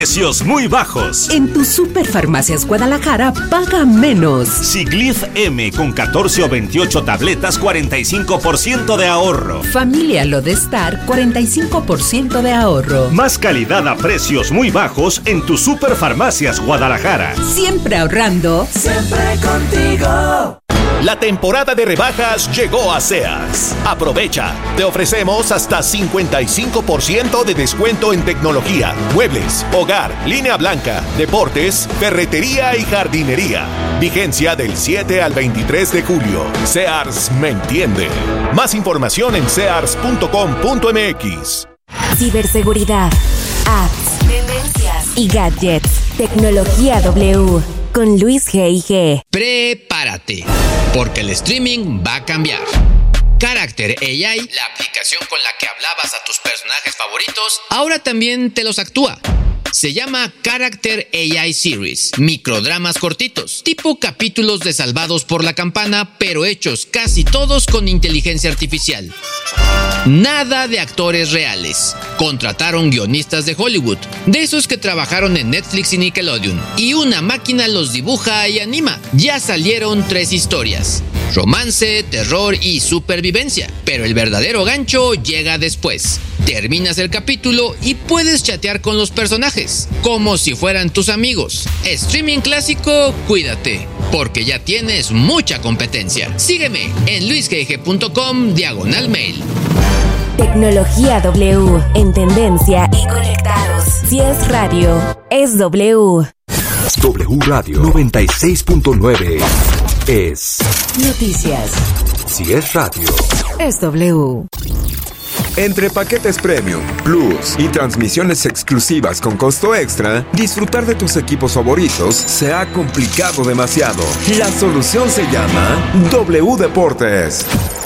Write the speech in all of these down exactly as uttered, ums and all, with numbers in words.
Precios muy bajos. En tu Superfarmacias Guadalajara, paga menos. Siglif M con catorce o veintiocho tabletas, cuarenta y cinco por ciento de ahorro. Familia Lodestar, cuarenta y cinco por ciento de ahorro. Más calidad a precios muy bajos en tu Superfarmacias Guadalajara. Siempre ahorrando. Siempre contigo. La temporada de rebajas llegó a Sears. Aprovecha. Te ofrecemos hasta cincuenta y cinco por ciento de descuento en tecnología, muebles, hogar, línea blanca, deportes, ferretería y jardinería. Vigencia del siete al veintitrés de julio. Sears me entiende. Más información en sears punto com punto m x. Ciberseguridad, apps, tendencias y gadgets. Tecnología W. Con Luis G I G. Prepárate, porque el streaming va a cambiar. Character A I, la aplicación con la que hablabas a tus personajes favoritos, ahora también te los actúa. Se llama Character A I Series, microdramas cortitos, tipo capítulos de Salvados por la Campana, pero hechos casi todos con inteligencia artificial. Nada de actores reales. Contrataron guionistas de Hollywood, de esos que trabajaron en Netflix y Nickelodeon, y una máquina los dibuja y anima. Ya salieron tres historias: romance, terror y supervivencia. Pero el verdadero gancho llega después. Terminas el capítulo y puedes chatear con los personajes, como si fueran tus amigos. Streaming clásico, cuídate, porque ya tienes mucha competencia. Sígueme en luisgg punto com diagonal mail. Tecnología W, en tendencia y conectados. Si es radio, es W. W Radio noventa y seis punto nueve es noticias. Si es radio, es W. Entre paquetes premium, plus y transmisiones exclusivas con costo extra, disfrutar de tus equipos favoritos se ha complicado demasiado. La solución se llama W Deportes.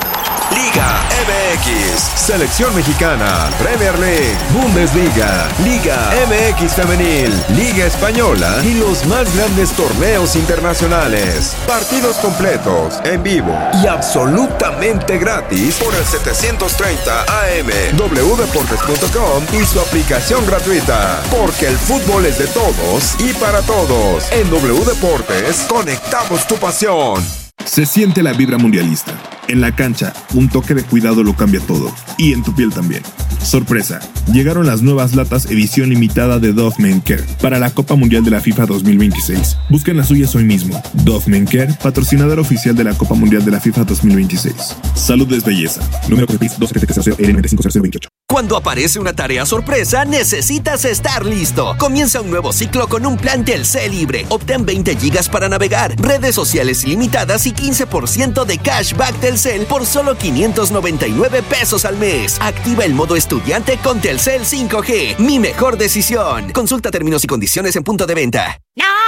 Liga M X, Selección Mexicana, Premier League, Bundesliga, Liga M X Femenil, Liga Española y los más grandes torneos internacionales. Partidos completos, en vivo y absolutamente gratis por el setecientos treinta A M, w deportes punto com y su aplicación gratuita. Porque el fútbol es de todos y para todos. En W Deportes conectamos tu pasión. Se siente la vibra mundialista. En la cancha, un toque de cuidado lo cambia todo. Y en tu piel también. Sorpresa, llegaron las nuevas latas edición limitada de Dove Men Care para la Copa Mundial de la FIFA dos mil veintiséis. Busquen las suyas hoy mismo. Dove Men Care, patrocinador oficial de la Copa Mundial de la FIFA dos mil veintiséis. Salud es belleza. Número de P I S dos siete siete cero L nueve cinco cero cero veintiocho. Cuando aparece una tarea sorpresa, necesitas estar listo. Comienza un nuevo ciclo con un plan Telcel libre. Obtén veinte gigas para navegar, redes sociales ilimitadas y quince por ciento de cashback Telcel por solo quinientos noventa y nueve pesos al mes. Activa el modo estudiante con Telcel cinco G. Mi mejor decisión. Consulta términos y condiciones en punto de venta.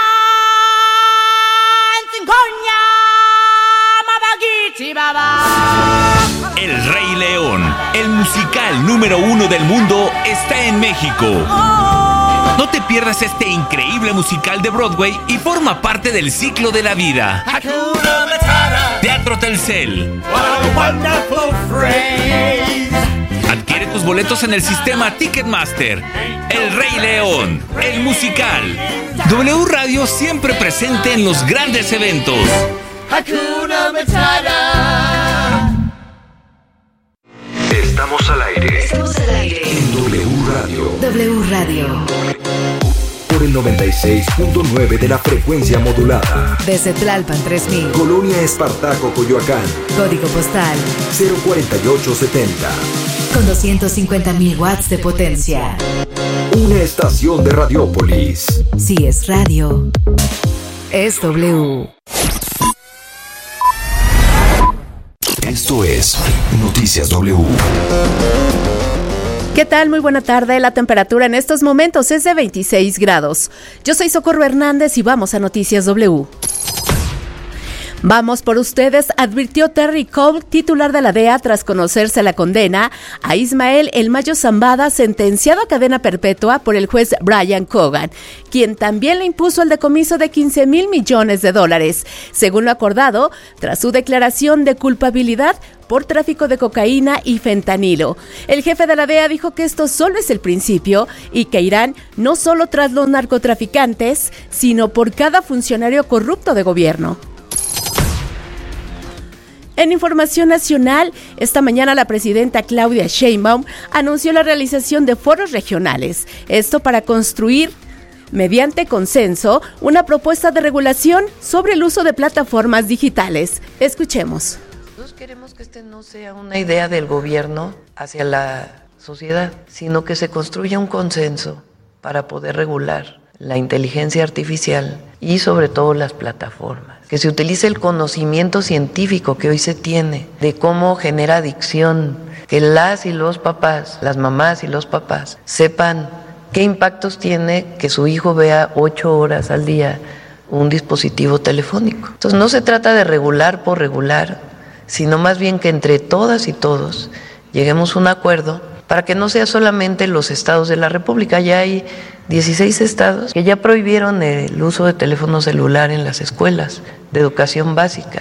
El Rey León, el musical número uno del mundo, está en México. No te pierdas este increíble musical de Broadway y forma parte del ciclo de la vida. Teatro Telcel. Adquiere tus boletos en el sistema Ticketmaster. El Rey León, el musical. W Radio siempre presente en los grandes eventos. Hakuna Matata. Estamos al aire. Estamos al aire. En W Radio. W Radio. Por el noventa y seis punto nueve de la frecuencia modulada. Desde Tlalpan tres mil. Colonia Espartaco, Coyoacán. Código postal cero cuarenta y ocho setenta. Con doscientos cincuenta mil watts de potencia. Una estación de Radiópolis. Si es radio, es W. Esto es Noticias W. ¿Qué tal? Muy buena tarde. La temperatura en estos momentos es de veintiséis grados. Yo soy Socorro Hernández y vamos a Noticias W. Vamos por ustedes, advirtió Terry Cole, titular de la D E A, tras conocerse la condena a Ismael El Mayo Zambada, sentenciado a cadena perpetua por el juez Brian Cogan, quien también le impuso el decomiso de quince mil millones de dólares, según lo acordado, tras su declaración de culpabilidad por tráfico de cocaína y fentanilo. El jefe de la D E A dijo que esto solo es el principio y que irán no solo tras los narcotraficantes, sino por cada funcionario corrupto de gobierno. En información nacional, esta mañana la presidenta Claudia Sheinbaum anunció la realización de foros regionales, esto para construir, mediante consenso, una propuesta de regulación sobre el uso de plataformas digitales. Escuchemos. Nosotros queremos que este no sea una idea del gobierno hacia la sociedad, sino que se construya un consenso para poder regular la inteligencia artificial y sobre todo las plataformas. Que se utilice el conocimiento científico que hoy se tiene de cómo genera adicción, que las y los papás, las mamás y los papás sepan qué impactos tiene que su hijo vea ocho horas al día un dispositivo telefónico. Entonces no se trata de regular por regular, sino más bien que entre todas y todos lleguemos a un acuerdo para que no sea solamente los estados de la República. Ya hay dieciséis estados que ya prohibieron el uso de teléfono celular en las escuelas de educación básica.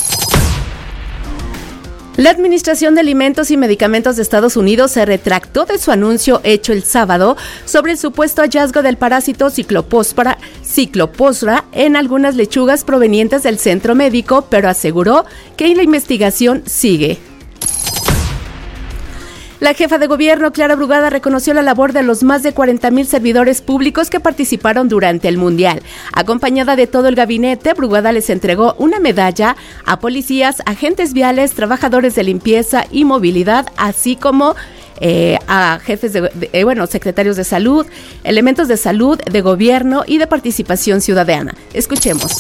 La Administración de Alimentos y Medicamentos de Estados Unidos se retractó de su anuncio hecho el sábado sobre el supuesto hallazgo del parásito Ciclopospora, Ciclopospora en algunas lechugas provenientes del centro médico, pero aseguró que la investigación sigue. La jefa de gobierno, Clara Brugada, reconoció la labor de los más de cuarenta mil servidores públicos que participaron durante el Mundial. Acompañada de todo el gabinete, Brugada les entregó una medalla a policías, agentes viales, trabajadores de limpieza y movilidad, así como eh, a jefes de, de eh, bueno, secretarios de salud, elementos de salud, de gobierno y de participación ciudadana. Escuchemos.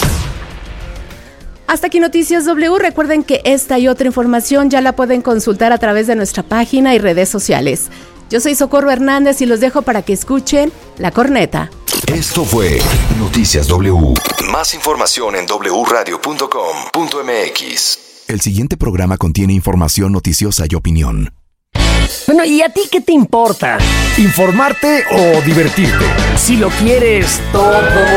Hasta aquí Noticias W. Recuerden que esta y otra información ya la pueden consultar a través de nuestra página y redes sociales. Yo soy Socorro Hernández y los dejo para que escuchen La Corneta. Esto fue Noticias W. Más información en doble u radio punto com punto m x. El siguiente programa contiene información noticiosa y opinión. Bueno, ¿y a ti qué te importa? ¿Informarte o divertirte? Si lo quieres todo...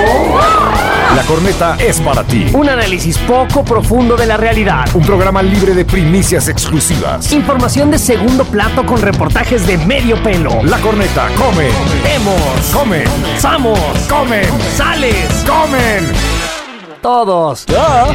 La Corneta es para ti. Un análisis poco profundo de la realidad. Un programa libre de primicias exclusivas. Información de segundo plato con reportajes de medio pelo. La Corneta come. Vemos. Come. Samos. Comen. Sales. Comen. Todos. ¿Ya?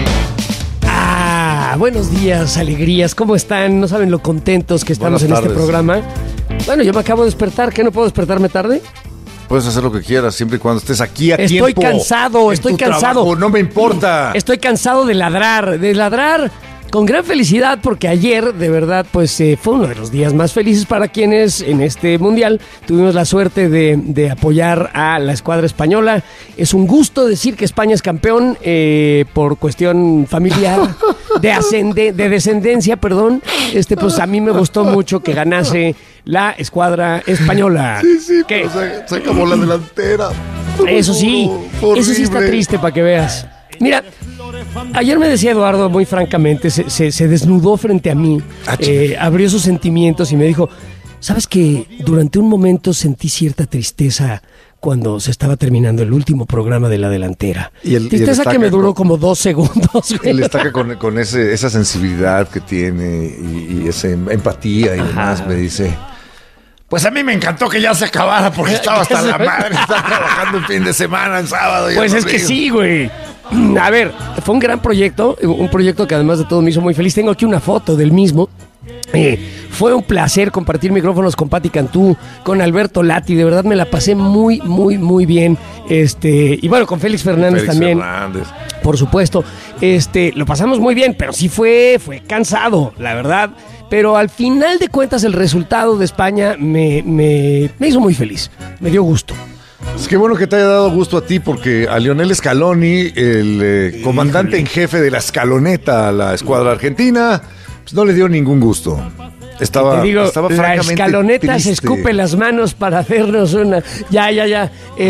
Ah, buenos días, alegrías. ¿Cómo están? No saben lo contentos que estamos en este programa. Bueno, yo me acabo de despertar. ¿Qué, no puedo despertarme tarde? Puedes hacer lo que quieras, siempre y cuando estés aquí a estoy tiempo. Estoy cansado, estoy cansado. Trabajo, no me importa. Estoy cansado de ladrar, de ladrar con gran felicidad, porque ayer, de verdad, pues eh, fue uno de los días más felices para quienes en este Mundial tuvimos la suerte de, de apoyar a la escuadra española. Es un gusto decir que España es campeón eh, por cuestión familiar, de, ascende, de descendencia, perdón. Este, pues a mí me gustó mucho que ganase la escuadra española. Sí, sí, pero se, se acabó la delantera. Eso sí, oh, eso sí está triste para que veas. Mira, ayer me decía Eduardo muy francamente, se, se, se desnudó frente a mí, eh, abrió sus sentimientos y me dijo, ¿sabes que durante un momento sentí cierta tristeza cuando se estaba terminando el último programa de la delantera? Y el, tristeza y que me duró con, como dos segundos. Él destaca con, con ese, esa sensibilidad que tiene y, y esa empatía y Ajá. demás, me dice... Pues a mí me encantó que ya se acabara porque estaba hasta la madre, estaba trabajando el fin de semana, el sábado. Pues es que sí, güey. A ver, fue un gran proyecto, un proyecto que además de todo me hizo muy feliz. Tengo aquí una foto del mismo. Eh, fue un placer compartir micrófonos con Pati Cantú, con Alberto Lati, de verdad me la pasé muy, muy, muy bien. Este, y bueno, con Félix Fernández Félix también. Fernández. Por supuesto. Este, lo pasamos muy bien, pero sí fue, fue cansado, la verdad. Pero al final de cuentas el resultado de España me, me, me hizo muy feliz, me dio gusto. Es que bueno que te haya dado gusto a ti, porque a Lionel Scaloni, el eh, comandante en jefe de la escaloneta a la escuadra argentina, pues no le dio ningún gusto. Estaba, te digo, estaba la francamente escaloneta triste. se escupe las manos para hacernos una. Ya, ya, ya.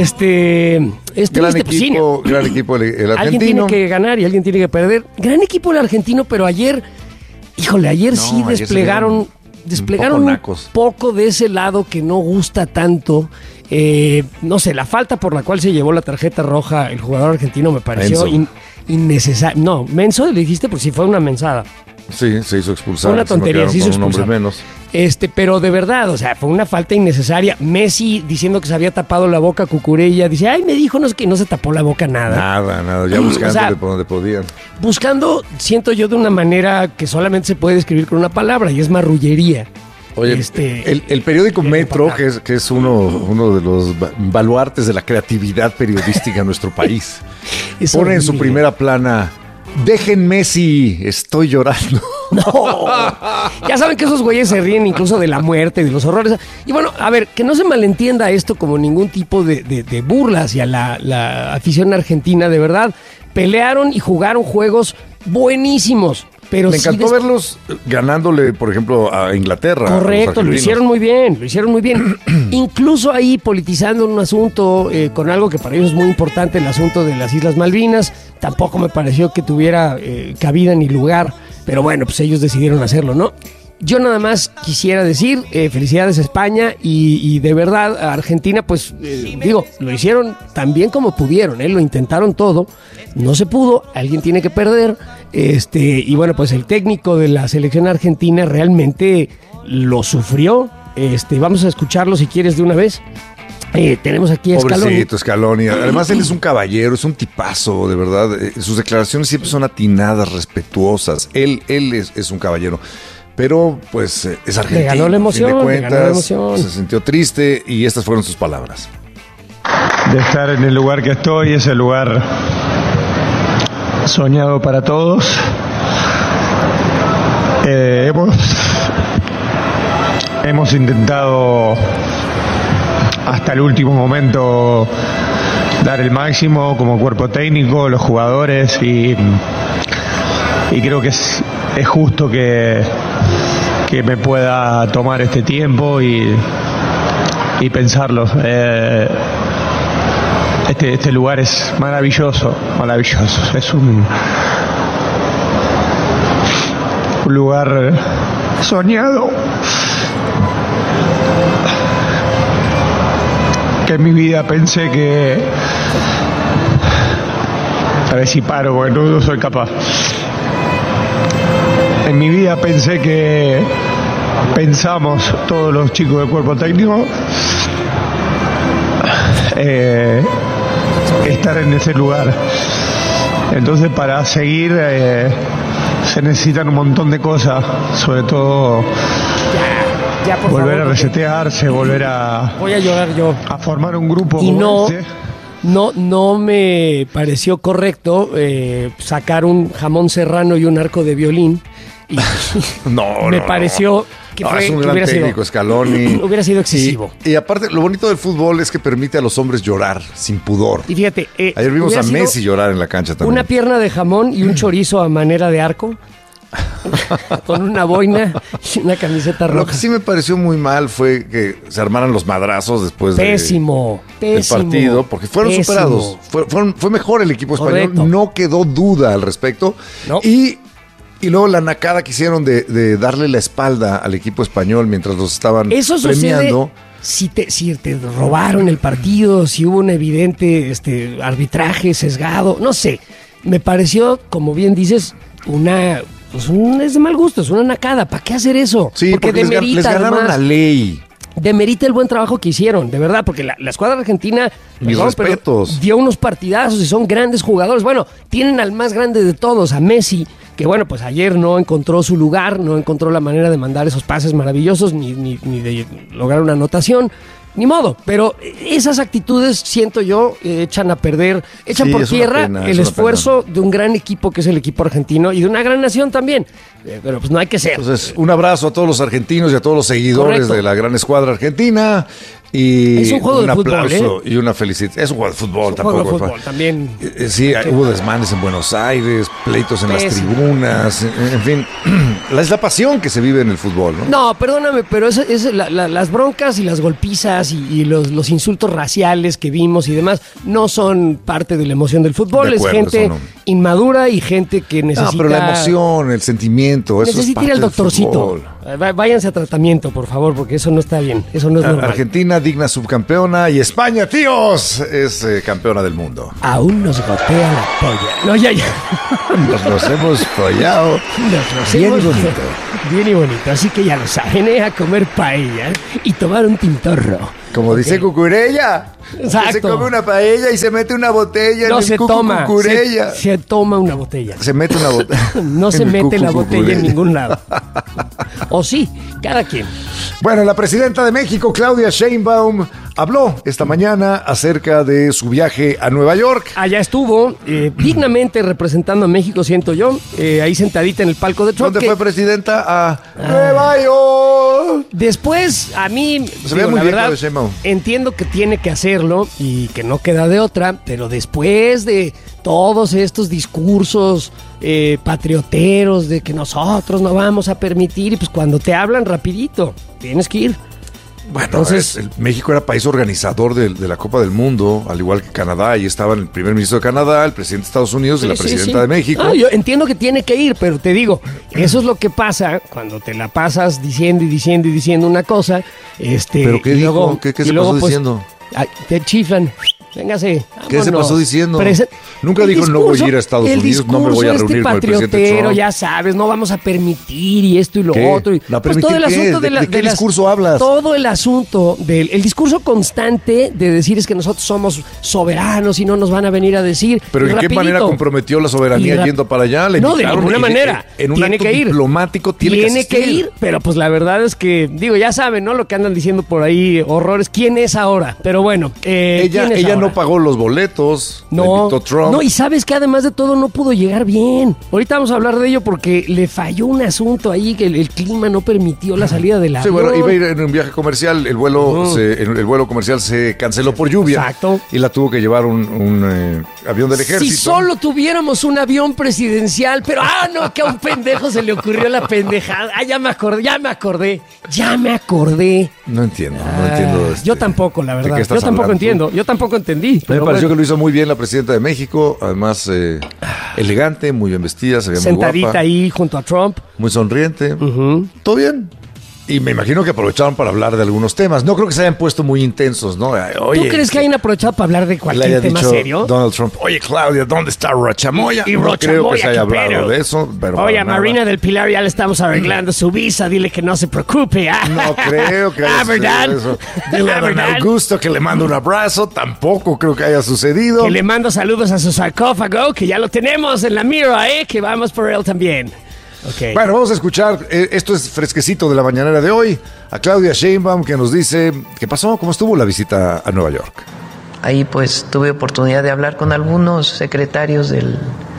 Este. Es Gran triste, pues, sí, equipo, gran equipo el, el alguien argentino. tiene que ganar y alguien tiene que perder. Gran equipo el argentino, pero ayer, híjole, ayer No, sí ayer se desplegaron, vieron desplegaron un un poco poco, nacos. de ese lado que no gusta tanto. Eh, no sé, la falta por la cual se llevó la tarjeta roja el jugador argentino me pareció in, innecesaria. No, menso le dijiste, pues sí fue una mensada. Sí, se hizo expulsar. Fue una tontería, se hizo con un hombre expulsar. menos. Este, pero de verdad, o sea, fue una falta innecesaria. Messi diciendo que se había tapado la boca, Cucurella dice, ay, me dijo, no sé qué, no se tapó la boca nada. Nada, nada, ya O buscándole sea, por donde podían. Buscando, siento yo, de una manera que solamente se puede describir con una palabra, y es marrullería. Oye, Este, el, el periódico Metro, que es, que es uno, uno de los ba- baluartes de la creatividad periodística en nuestro país, Es pone en su horrible. primera plana, dejen Messi, estoy llorando. No. Ya saben que esos güeyes se ríen incluso de la muerte, de los horrores. Y bueno, a ver, que no se malentienda esto como ningún tipo de, de, de burla hacia la, la afición argentina, de verdad. Pelearon y jugaron juegos buenísimos. Pero Me sí encantó des- verlos ganándole, por ejemplo, a Inglaterra. a los Correcto, lo argentinos. hicieron muy bien, lo hicieron muy bien. Incluso ahí politizando un asunto eh, con algo que para ellos es muy importante, el asunto de las Islas Malvinas. Tampoco me pareció que tuviera eh, cabida ni lugar, pero bueno, pues ellos decidieron hacerlo, ¿no? Yo nada más quisiera decir eh, felicidades a España y, y de verdad a Argentina, pues eh, digo, lo hicieron tan bien como pudieron, ¿eh? Lo intentaron todo, no se pudo, alguien tiene que perder, este y bueno, pues el técnico de la selección argentina realmente lo sufrió. Este, vamos a escucharlo si quieres de una vez. Eh, tenemos aquí a Scaloni. Pobrecito Scaloni. Además, él es un caballero, es un tipazo, de verdad. Eh, Sus declaraciones siempre son atinadas, respetuosas. Él, él es, es un caballero. Pero, pues, eh, es argentino. Le ganó la a fin de emoción, le ganó la cuentas, emoción. se sintió triste y estas fueron sus palabras. De estar en el lugar que estoy, es el lugar soñado para todos. Eh, hemos, hemos intentado hasta el último momento dar el máximo como cuerpo técnico, los jugadores, y, y creo que es, es justo que, que me pueda tomar este tiempo y, y pensarlo. Eh, Este, este lugar es maravilloso, maravilloso. Es un, un lugar soñado que en mi vida pensé que... A ver si paro, porque no, no soy capaz. En mi vida pensé que pensamos todos los chicos del cuerpo técnico eh, estar en ese lugar. Entonces, para seguir eh, se necesitan un montón de cosas, sobre todo Ya, por volver favor, a resetearse, volver a, voy a llorar yo. a formar un grupo Y como no, este. no, no me pareció correcto eh, sacar un jamón serrano y un arco de violín. Y No, me no, pareció que, no, fue, es un que gran hubiera técnico, sido, Scaloni. hubiera sido excesivo. Y, y aparte, lo bonito del fútbol es que permite a los hombres llorar sin pudor. Y fíjate, eh, Ayer vimos hubiera a sido Messi llorar en la cancha también. una pierna de jamón y un chorizo a manera de arco, con una boina y una camiseta Lo roja. que sí me pareció muy mal fue que se armaran los madrazos después de- Pésimo, del pésimo. partido, porque fueron pésimo. superados. Fue, fueron- fue mejor el equipo español, Correcto. no quedó duda al respecto. Y, y luego la nacada que hicieron de, de darle la espalda al equipo español mientras los estaban Eso premiando. sucede si te, si te robaron el partido, si hubo un evidente este, arbitraje sesgado, no sé. Me pareció, como bien dices, una... Pues un, es de mal gusto, es una nacada. ¿Para qué hacer eso? Sí, porque, les, gan- les ganaron además, la ley. demerita el buen trabajo que hicieron, de verdad, porque la, la escuadra argentina Mis perdón, pero respetos. dio unos partidazos y son grandes jugadores. Bueno, tienen al más grande de todos, a Messi, que bueno, pues ayer no encontró su lugar, no encontró la manera de mandar esos pases maravillosos, ni, ni, ni de lograr una anotación. Ni modo, pero esas actitudes, siento yo, eh, echan a perder, echan Sí, por es una tierra pena, el es una esfuerzo de un gran equipo que es el equipo argentino y de una gran nación también. Eh, pero pues no hay que ser. Entonces, un abrazo a todos los argentinos y a todos los seguidores Correcto. de la gran escuadra argentina. Y es un juego un de aplauso fútbol, ¿eh? y una felicidad. Es un juego de fútbol, un tampoco. juego de fútbol, también. Eh, sí, hay, hubo desmanes en Buenos Aires, pleitos en las Pésimo. tribunas, en, en fin, la- es la pasión que se vive en el fútbol, ¿no? No, perdóname, pero es, es la- la- las broncas y las golpizas y, y los, los insultos raciales que vimos y demás no son parte de la emoción del fútbol. De acuerdo, es gente eso no. inmadura y gente que necesita... No, pero la emoción, el sentimiento, eso es necesita parte ir al del doctorcito. fútbol. Eh, va- Váyanse a tratamiento, por favor, porque eso no está bien. Eso no es normal. Argentina, digna subcampeona, y España, tíos, es eh, campeona del mundo. Aún nos gotea la polla. No, ya, ya. Nos los hemos follado. Nos los Bien y hemos- bonito. Bien y bonito. Así que ya lo saben, ¿eh? A comer paella y tomar un tintorro. Como dice Cucurella. Exacto. Se come una paella y se mete una botella No en el se cucu toma. Cucurella. Se, se toma una botella. Se mete una botella. No se en el mete cucu la botella Cucurella. en ningún lado. O sí, cada quien. Bueno, la presidenta de México, Claudia Sheinbaum, habló esta mañana acerca de su viaje a Nueva York. Allá estuvo, eh, dignamente representando a México, siento yo, eh, ahí sentadita en el palco de Trump. ¿Dónde que- fue presidenta? A Ah. Nueva York. Después, a mí, Se ve digo, muy la bien verdad, Claudia Sheinbaum. entiendo que tiene que hacerlo y que no queda de otra, pero después de todos estos discursos eh, patrioteros de que nosotros no vamos a permitir, y pues cuando te hablan rapidito, tienes que ir. Bueno, Entonces- es- el- México era país organizador de, de la Copa del Mundo, al igual que Canadá. Ahí estaban el primer ministro de Canadá, el presidente de Estados Unidos y la Sí, sí, presidenta sí. de México. Ah, yo entiendo que tiene que ir, pero te digo, eso es lo que pasa cuando te la pasas diciendo y diciendo y diciendo una cosa. Este, ¿Pero qué y dijo? luego- ¿Qué- qué y se luego, pasó pues, diciendo? ay, te chiflan. Véngase. ¿Qué se vámonos. pasó diciendo? Prese- Nunca el dijo, no voy a discurso- ir a Estados el Unidos, no me voy a discurso reunir este con el presidente patriotero, Trump. ya sabes, no vamos a permitir y esto y lo ¿Qué? otro. y- ¿No a pues todo el permitir qué? asunto de, ¿De- la- de qué las- discurso hablas? Todo el asunto del el discurso constante de decir es que nosotros somos soberanos y no nos van a venir a decir. Pero y ¿en qué rapidito. manera comprometió la soberanía Y ra- yendo para allá? Le No, de invitaron ninguna y- manera. En un Tiene acto que ir. diplomático tiene, Tiene que, que, asistir. ir, pero pues la verdad es que, digo, ya saben, ¿no? Lo que andan diciendo por ahí, horrores. ¿Quién es ahora? Pero bueno, eh, Ella, ¿quién es ella ahora? no pagó los boletos, la No, invitó Trump. no, y sabes que además de todo no pudo llegar bien. Ahorita vamos a hablar de ello porque le falló un asunto ahí que el, el clima no permitió la salida de la Sí, bueno, iba a ir en un viaje comercial, el vuelo, Ujú. se- el, el vuelo comercial se canceló por lluvia. Exacto. Y la tuvo que llevar un, un, eh, avión del ejército. Si solo tuviéramos un avión presidencial, pero ah, no, que a un pendejo se le ocurrió la pendejada. Ah, ya me acordé, ya me acordé, ya me acordé. No entiendo, no Ah, entiendo. este, yo tampoco, la ¿de verdad. qué Yo estás tampoco hablando tú? entiendo, yo tampoco entendí. A mí me pero pareció bueno. que lo hizo muy bien la presidenta de México, además eh, elegante, muy bien vestida, se veía muy Sentadita guapa, ahí junto a Trump. muy sonriente. Todo bien. Y me imagino que aprovecharon para hablar de algunos temas. No creo que se hayan puesto muy intensos, ¿no? Ay, Oye, ¿Tú crees que hayan aprovechado para hablar de le cualquier haya tema dicho serio? Donald Trump, oye Claudia, ¿dónde está Rochamoya? Y no Rocha creo que Moya, se haya ¿qué hablado pedo? de eso, pero Oye, para a nada. Marina del Pilar ya le estamos arreglando su visa, dile que no se preocupe. Ah, No creo que haya ah, ¿verdad? sucedido eso. Dile a Ah, don ¿verdad? Augusto que le mando un abrazo, tampoco creo que haya sucedido. Que le mando saludos a su sarcófago, que ya lo tenemos en la mira, ¿eh? Que vamos por él también. Ok. Bueno, vamos a escuchar, eh, esto es fresquecito de la mañanera de hoy, a Claudia Sheinbaum que nos dice, ¿qué pasó? ¿Cómo estuvo la visita a Nueva York? Ahí pues tuve oportunidad de hablar con algunos secretarios del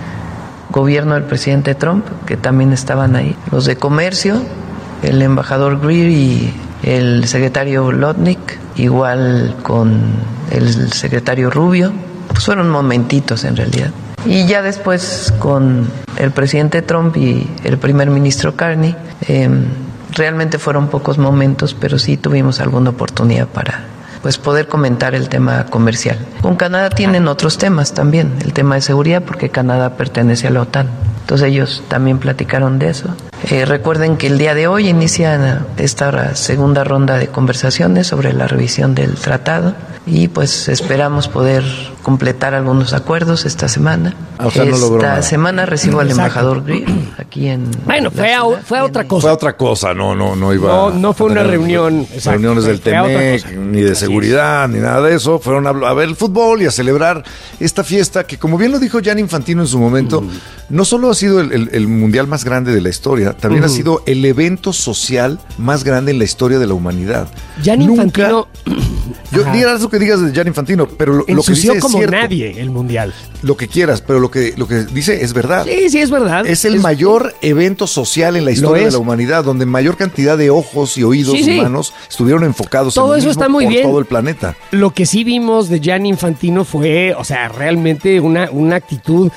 gobierno del presidente Trump, que también estaban ahí. Los de comercio, el embajador Greer y el secretario Lotnick, igual con el secretario Rubio. Pues fueron momentitos en realidad. Y ya después con el presidente Trump y el primer ministro Carney, eh, realmente fueron pocos momentos, pero sí tuvimos alguna oportunidad para pues poder comentar el tema comercial. Con Canadá tienen otros temas también, el tema de seguridad, porque Canadá pertenece a la OTAN. Entonces ellos también platicaron de eso. Eh, recuerden que el día de hoy inicia esta segunda ronda de conversaciones sobre la revisión del tratado y pues esperamos poder completar algunos acuerdos esta semana. O sea, no logró esta nada. semana recibo al Exacto. embajador Greer aquí en... Bueno, fue a, fue a otra cosa. Fue otra cosa, no, no, no iba. No, no fue a una tener reunión, exacto, reuniones del fue a otra Temec, cosa. ni de seguridad, ni nada de eso. Fueron a, a ver el fútbol y a celebrar esta fiesta que, como bien lo dijo Gianni Infantino en su momento, no solo ha sido el, el- el mundial más grande de la historia, también Uh-huh. ha sido el evento social más grande en la historia de la humanidad. Gianni Nunca- Infantino Yo Ajá. digas lo que digas de Gianni Infantino, pero lo, lo que ensució dice es como cierto. nadie el mundial. Lo que quieras, pero lo que, lo que dice es verdad. Sí, sí, es verdad. Es el Es- mayor evento social en la Lo historia de es. la humanidad, donde mayor cantidad de ojos y oídos Sí, sí. humanos estuvieron enfocados Todo en lo eso mismo está muy por bien. todo el planeta. Lo que sí vimos de Gianni Infantino fue, o sea, realmente una, una actitud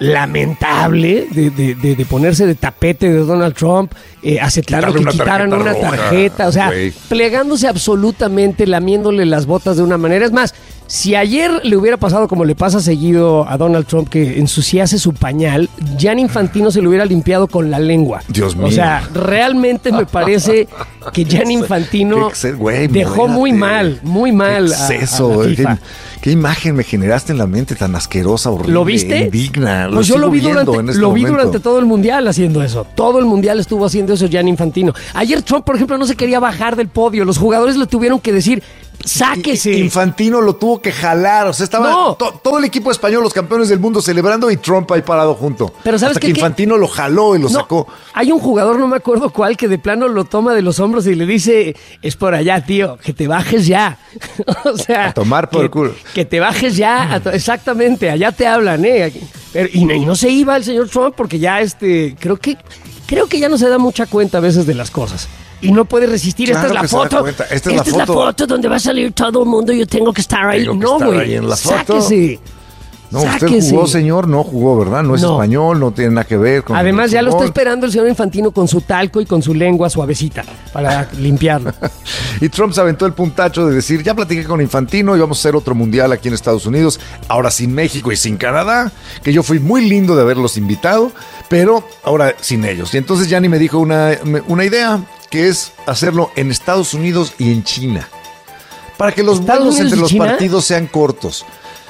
lamentable de, de, de, de ponerse de tapete de Donald Trump, eh, aceptando Quitarle que una quitaran tarjeta una roja, tarjeta, o sea, güey. plegándose absolutamente, lamiéndole las botas de una manera. Es más, si ayer le hubiera pasado como le pasa seguido a Donald Trump, que ensuciase su pañal, Gianni Infantino se lo hubiera limpiado con la lengua. Dios mío. O sea, realmente me parece que Gianni Infantino Qué exce- güey, dejó muy muérate. mal, muy mal Qué a- a exceso, la güey. FIFA. ¿Qué, qué imagen me generaste en la mente tan asquerosa, horrible, ¿Lo viste? indigna. Pues yo sigo lo vi, viendo durante, en este lo vi momento. durante todo el mundial haciendo eso. Todo el mundial estuvo haciendo eso Gianni Infantino. Ayer Trump, por ejemplo, no se quería bajar del podio. Los jugadores le tuvieron que decir, sáquese. Infantino lo tuvo que jalar, o sea, estaba No. to- todo el equipo español, los campeones del mundo celebrando y Trump ahí parado junto. Pero ¿sabes Hasta qué? que ¿Qué? Infantino lo jaló y lo No, sacó. hay un jugador, no me acuerdo cuál, que de plano lo toma de los hombros y le dice, es por allá, tío, que te bajes ya. O sea, A tomar por que, el culo. que te bajes ya. a to- exactamente, allá te hablan, ¿eh? Pero- y, no, y no se iba el señor Trump porque ya, este, creo que, creo que ya no se da mucha cuenta a veces de las cosas. Y no puede resistir. Claro Esta que es se la da foto. cuenta. Esta es la foto. donde va a salir todo el mundo y yo tengo que estar ahí. Tengo que No, estar güey. ahí en la foto. Sáquese. No, usted Sáquese. jugó, señor, no jugó, ¿verdad? No es No. español, no tiene nada que ver con Además, el ya lo está fútbol. esperando el señor Infantino con su talco y con su lengua suavecita para limpiarlo. Y Trump se aventó el puntacho de decir, ya platiqué con Infantino y vamos a hacer otro mundial aquí en Estados Unidos, ahora sin México y sin Canadá, que yo fui muy lindo de haberlos invitado, pero ahora sin ellos. Y entonces Gianni me dijo una, una idea, que es hacerlo en Estados Unidos y en China, para que los ¿Estados vuelos Unidos entre y los China? partidos sean cortos.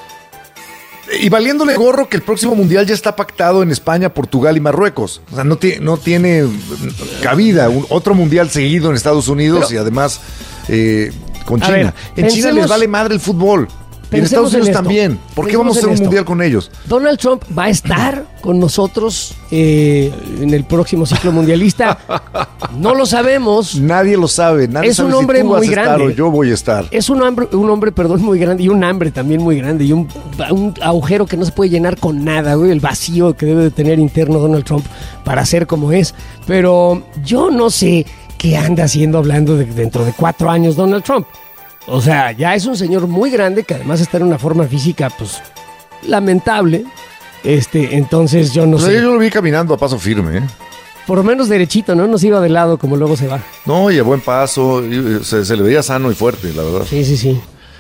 Y valiéndole gorro que el próximo mundial ya está pactado en España, Portugal y Marruecos. O sea, no, tiene no tiene cabida un, otro mundial seguido en Estados Unidos Pero- y además eh, con A China. ver, en China pensemos- les vale madre el fútbol. Y en pensemos Estados Unidos en esto. también. ¿Por qué Pensemos vamos a hacer en un esto. mundial con ellos? Donald Trump va a estar con nosotros eh, en el próximo ciclo mundialista. No lo sabemos. Nadie lo sabe. Nadie Es un sabe hombre si tú vas muy a estar grande. o yo voy a estar. Es un hombre, un hombre, perdón, muy grande y un hambre también muy grande y un, un agujero que no se puede llenar con nada, güey, el vacío que debe de tener interno Donald Trump para ser como es. Pero yo no sé qué anda haciendo hablando de dentro de cuatro años Donald Trump. O sea, ya es un señor muy grande que además está en una forma física, pues, lamentable. Este, entonces yo no Pues sé. yo lo vi caminando a paso firme, ¿eh? Por lo menos derechito, ¿no? No se iba de lado como luego se va. No, y a buen paso. y, eh, se, se le veía sano y fuerte, la verdad. Sí, sí, sí.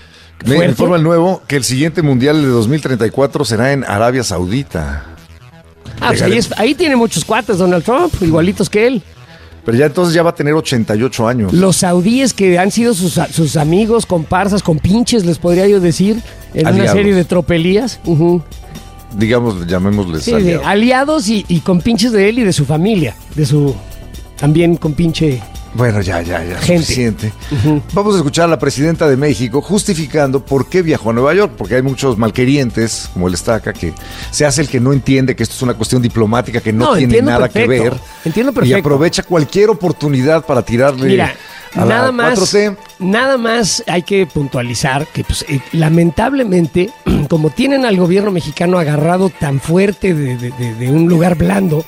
Me ¿Fuerte? informa el nuevo que el siguiente mundial de dos mil treinta y cuatro será en Arabia Saudita. Ah, pues ahí, es- ahí tiene muchos cuates Donald Trump, igualitos que él. Pero ya entonces ya va a tener ochenta y ocho años. Los saudíes que han sido sus, sus amigos, comparsas, compinches, les podría yo decir, en una Aliados. serie de tropelías. Ujú. Digamos, llamémosles Sí, sí, aliados. aliados y, y compinches de él y de su familia, de su también compinche. Bueno, ya, ya, ya, Gente. suficiente. Vamos a escuchar a la presidenta de México justificando por qué viajó a Nueva York, porque hay muchos malquerientes, como él está acá, que se hace el que no entiende que esto es una cuestión diplomática que no, No, tiene entiendo nada perfecto, que ver. entiendo Y perfecto. aprovecha cualquier oportunidad para tirarle Mira, a nada la más, cuatro T. nada más hay que puntualizar que pues, eh, lamentablemente, como tienen al gobierno mexicano agarrado tan fuerte de, de- de- de un lugar blando,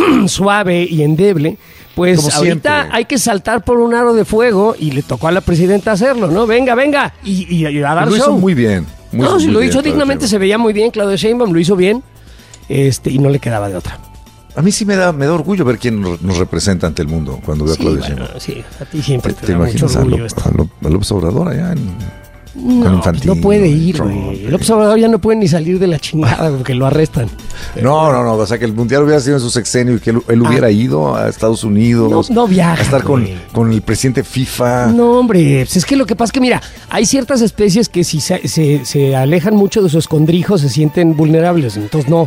suave y endeble, pues Como ahorita siempre. hay que saltar por un aro de fuego y le tocó a la presidenta hacerlo, ¿no? Venga, venga, y, y- y a dar Lo hizo show. muy bien. Muy, no, si muy lo bien, hizo Claudia dignamente, Sheinbaum. se veía muy bien, Claudia Sheinbaum lo hizo bien, este, y no le quedaba de otra. A mí sí me da, me da orgullo ver quién nos nos representa ante el mundo cuando veo a Sí, Claudia bueno, Sheinbaum. sí, a ti siempre te, ¿Te da mucho imaginas a, orgullo Lop- esto. a Lop- a López Obrador allá en, con No, pues Infantino no puede y ir, Trump? güey. López Obrador ya no puede ni salir de la chingada porque lo arrestan. No, no, no, o sea que el mundial hubiera sido en su sexenio y que él, él hubiera ido a Estados Unidos. No, no viaja, A estar con, güey. con el presidente FIFA. No, hombre, pues es que lo que pasa es que, mira, hay ciertas especies que si se, se- se alejan mucho de su escondrijo se sienten vulnerables, entonces no.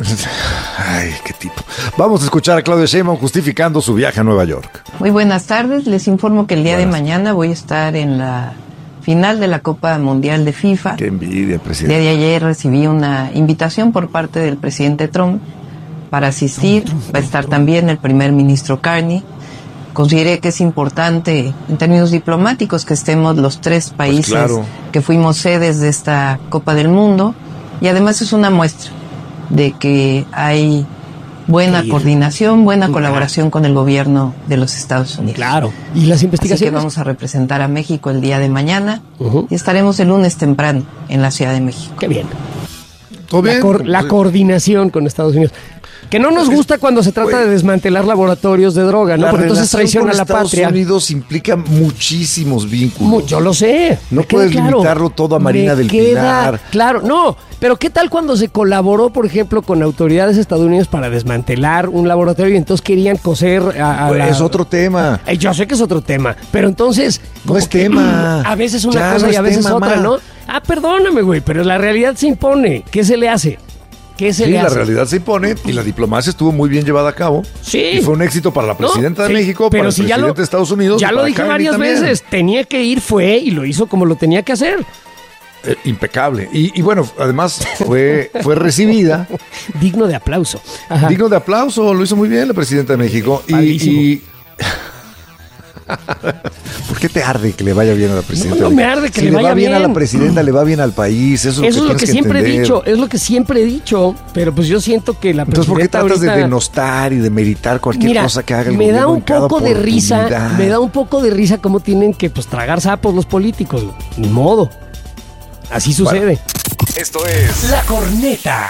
Ay, qué tipo. Vamos a escuchar a Claudia Sheinbaum justificando su viaje a Nueva York. Muy buenas tardes, les informo que el día de mañana voy a estar en la final de la Copa Mundial de FIFA. Qué envidia, El día presidente. de ayer recibí una invitación por parte del presidente Trump para asistir. Va a estar también el primer ministro Carney. Consideré que es importante en términos diplomáticos que estemos los tres países pues claro. que fuimos sedes de esta Copa del Mundo, y además es una muestra de que hay buena sí. coordinación, buena claro. colaboración con el gobierno de los Estados Unidos. Claro. ¿Y las investigaciones? Así que vamos a representar a México el día de mañana uh-huh. y estaremos el lunes temprano en la Ciudad de México. Qué bien. ¿Todo bien? La, cor- la coordinación con Estados Unidos. Que no nos gusta cuando se trata de desmantelar laboratorios de droga, ¿no? Porque entonces traiciona a la patria. Estados Unidos implica muchísimos vínculos. Yo lo sé. No puedes claro. limitarlo todo a Marina me del queda, Pilar. Claro, no. Pero ¿qué tal cuando se colaboró, por ejemplo, con autoridades estadounidenses para desmantelar un laboratorio y entonces querían coser a, a pues la... Es otro tema. Eh, yo sé que es otro tema, pero entonces... No es tema. A veces una ya cosa no y a veces tema, otra, ma. ¿no? Ah, perdóname, güey, pero la realidad se impone. ¿Qué se le hace? ¿Qué se sí, le la hace? realidad se impone y la diplomacia estuvo muy bien llevada a cabo. Sí. Y fue un éxito para la presidenta no, de sí, México, pero para si el ya presidente lo, de Estados Unidos. Ya lo dije Carney varias también. veces. Tenía que ir, fue y lo hizo como lo tenía que hacer. Eh, impecable. Y, y bueno, además fue, fue recibida. Digno de aplauso. Ajá. Digno de aplauso. Lo hizo muy bien la presidenta de México. Y, y... ¿Por qué te arde que le vaya bien a la presidenta? No, no me arde que si le vaya bien. Si le va bien a la presidenta, le va bien al país. Eso, Eso es lo que, que siempre entender. he dicho. Es lo que siempre he dicho. Pero pues yo siento que la Entonces, presidenta ¿por qué tratas ahorita... de denostar y de meritar cualquier Mira, cosa que haga el me gobierno da un en cada poco de risa. oportunidad? Me da un poco de risa cómo tienen que pues tragar sapos los políticos. Ni modo. Así sucede. Bueno, esto es La Corneta.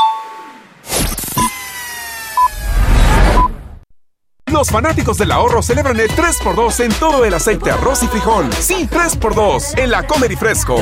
Los fanáticos del ahorro celebran el tres por dos en todo el aceite, arroz y frijol. Sí, tres por dos en la Comer y Fresco.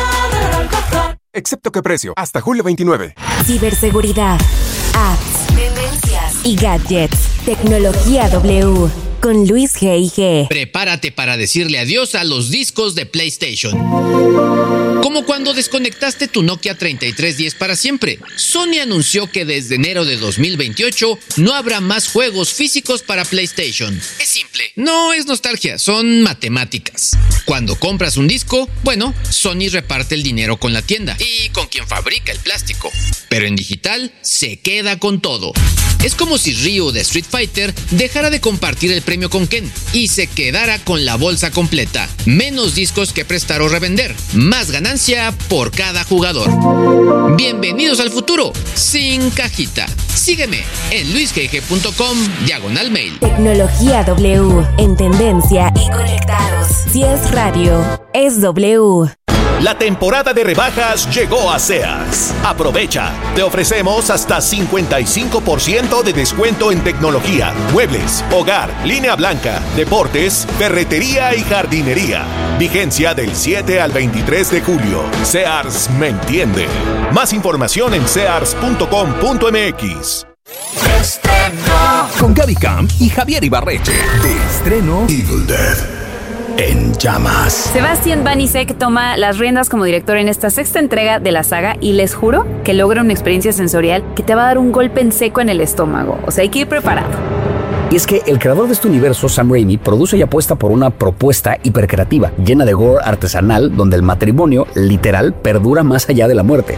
Excepto que precio, hasta julio veintinueve. Ciberseguridad, apps, tendencias y gadgets. Tecnología W con Luis G I G. Prepárate para decirle adiós a los discos de PlayStation. Como cuando desconectaste tu Nokia treinta y tres diez para siempre. Sony anunció que desde enero de dos mil veintiocho no habrá más juegos físicos para PlayStation. Es simple, no es nostalgia, son matemáticas. Cuando compras un disco, bueno, Sony reparte el dinero con la tienda y con quien fabrica el plástico. Pero en digital se queda con todo. Es como si Ryu de Street Fighter dejara de compartir el premio con Ken y se quedara con la bolsa completa. Menos discos que prestar o revender. Más ganancia por cada jugador. Bienvenidos al futuro, sin cajita. Sígueme en luisgg.com diagonal mail. Tecnología W, en tendencia y conectados. Si es radio, es W. La temporada de rebajas llegó a Sears. Aprovecha. Te ofrecemos hasta cincuenta y cinco por ciento de descuento en tecnología, muebles, hogar, línea blanca, deportes, ferretería y jardinería. Vigencia del siete al veintitrés de julio. Sears me entiende. Más información en sears punto com punto m x. Estreno. Con Gaby Camp y Javier Ibarreche. De estreno Evil Dead en llamas. Sebastián Banishek toma las riendas como director en esta sexta entrega de la saga y les juro que logra una experiencia sensorial que te va a dar un golpe en seco en el estómago. O sea, hay que ir preparado. Y es que el creador de este universo, Sam Raimi, produce y apuesta por una propuesta hipercreativa, llena de gore artesanal, donde el matrimonio, literal, perdura más allá de la muerte.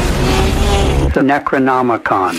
The Necronomicon.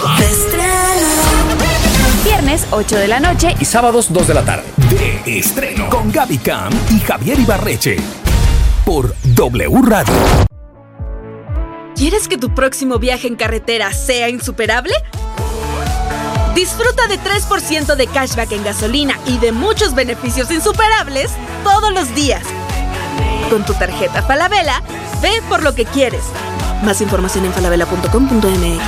Viernes, ocho de la noche. Y sábados, dos de la tarde. De estreno. Con Gaby Camp y Javier Ibarreche. Por W Radio. ¿Quieres que tu próximo viaje en carretera sea insuperable? Disfruta de tres por ciento de cashback en gasolina y de muchos beneficios insuperables todos los días. Con tu tarjeta Falabella, ve por lo que quieres. Más información en falabella punto com punto m x.